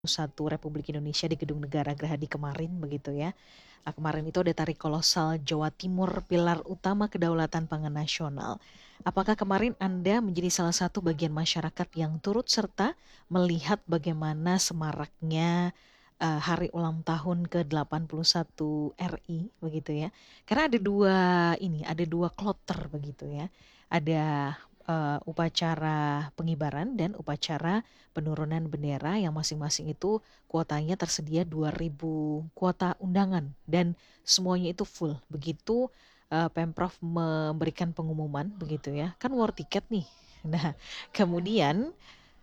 satu Republik Indonesia di Gedung Negara Gerahadi kemarin begitu ya. Kemarin itu ada tari kolosal Jawa Timur, pilar utama kedaulatan pangan nasional. Apakah kemarin Anda menjadi salah satu bagian masyarakat yang turut serta melihat bagaimana semaraknya hari ulang tahun ke-81 RI begitu ya? Karena ada dua kloter begitu ya. Ada upacara pengibaran dan upacara penurunan bendera yang masing-masing itu kuotanya tersedia 2.000 kuota undangan dan semuanya itu full. Begitu Pemprov memberikan pengumuman begitu ya. Kan war tiket nih. Nah, kemudian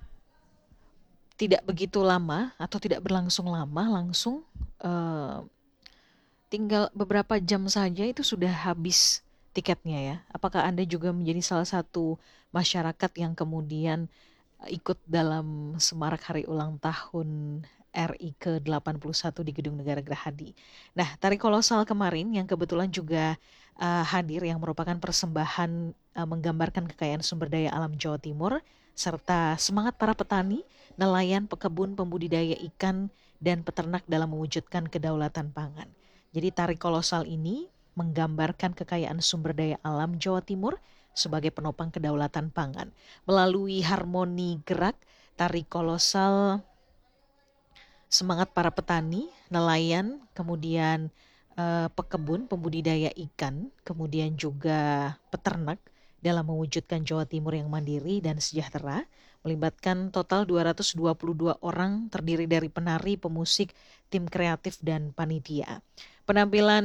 tidak begitu lama atau tidak berlangsung lama langsung eh, tinggal beberapa jam saja itu sudah habis tiketnya ya. Apakah Anda juga menjadi salah satu masyarakat yang kemudian ikut dalam semarak hari ulang tahun RI ke-81 di Gedung Negara Gerahadi. Nah, tari kolosal kemarin yang kebetulan juga hadir yang merupakan persembahan menggambarkan kekayaan sumber daya alam Jawa Timur serta semangat para petani, nelayan, pekebun, pembudidaya ikan dan peternak dalam mewujudkan kedaulatan pangan. Jadi tari kolosal ini menggambarkan kekayaan sumber daya alam Jawa Timur sebagai penopang kedaulatan pangan. Melalui harmoni gerak, tari kolosal, semangat para petani, nelayan, kemudian pekebun, pembudidaya ikan, kemudian juga peternak dalam mewujudkan Jawa Timur yang mandiri dan sejahtera, melibatkan total 222 orang terdiri dari penari, pemusik, tim kreatif, dan panitia. Penampilan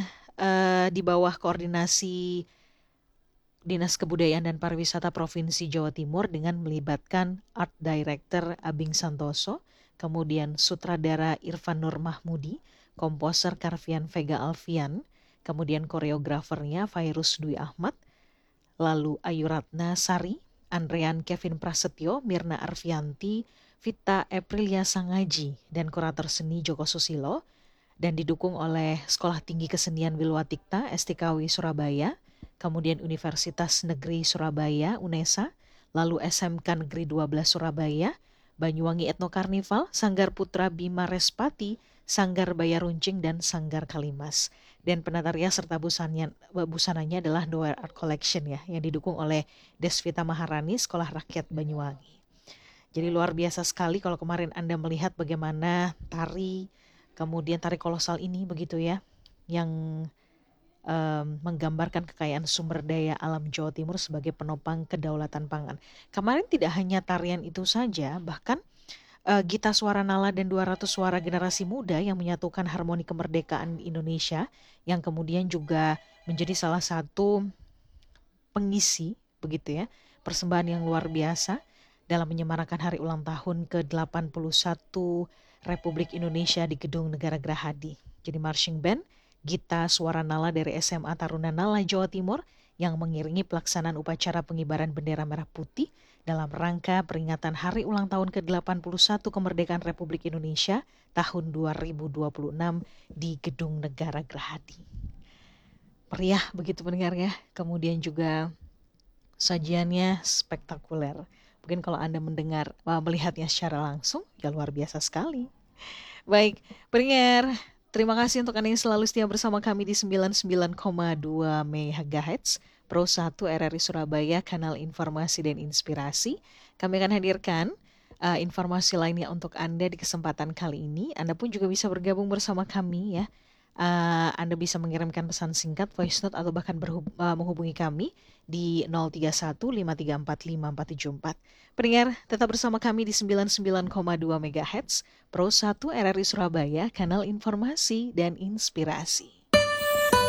di bawah koordinasi Dinas Kebudayaan dan Pariwisata Provinsi Jawa Timur dengan melibatkan Art Director Abing Santoso, kemudian sutradara Irfan Nur Mahmudi, komposer Karvian Vega Alfian, kemudian koreografernya Fairuz Dwi Ahmad, lalu Ayu Ratna Sari, Andrean Kevin Prasetyo, Mirna Arfianti, Vita Aprilia Sangaji, dan kurator seni Joko Susilo, dan didukung oleh Sekolah Tinggi Kesenian Wilwatikta STKW Surabaya, kemudian Universitas Negeri Surabaya UNESA, lalu SMK Negeri 12 Surabaya, Banyuwangi Etno Karnival, Sanggar Putra Bima Respati, Sanggar Bayaruncing, dan Sanggar Kalimas. Dan penata rias serta busananya adalah Noel Art Collection ya, yang didukung oleh Desvita Maharani, Sekolah Rakyat Banyuwangi. Jadi luar biasa sekali kalau kemarin Anda melihat bagaimana kemudian tari kolosal ini begitu ya, yang menggambarkan kekayaan sumber daya alam Jawa Timur sebagai penopang kedaulatan pangan. Kemarin tidak hanya tarian itu saja, bahkan Gita Suara Nala dan 200 suara generasi muda yang menyatukan harmoni kemerdekaan Indonesia yang kemudian juga menjadi salah satu pengisi begitu ya, persembahan yang luar biasa dalam menyemarakan hari ulang tahun ke-81 Republik Indonesia di Gedung Negara Gerahadi. Jadi marching band Gita Suara Nala dari SMA Taruna Nala Jawa Timur yang mengiringi pelaksanaan upacara pengibaran bendera merah putih dalam rangka peringatan hari ulang tahun ke-81 kemerdekaan Republik Indonesia tahun 2026 di Gedung Negara Gerahadi. Meriah begitu pendengar ya. Kemudian juga sajiannya spektakuler. Mungkin kalau Anda melihatnya secara langsung, ya luar biasa sekali. Baik, pendengar, terima kasih untuk Anda yang selalu setia bersama kami di 99,2 MHz Pro 1 RRI Surabaya, kanal informasi dan inspirasi. Kami akan hadirkan informasi lainnya untuk Anda di kesempatan kali ini. Anda pun juga bisa bergabung bersama kami ya. Anda bisa mengirimkan pesan singkat, voice note, atau bahkan menghubungi kami di 031-534-5474. Pendengar, tetap bersama kami di 99,2 MHz Pro 1 RRI Surabaya, kanal informasi dan inspirasi.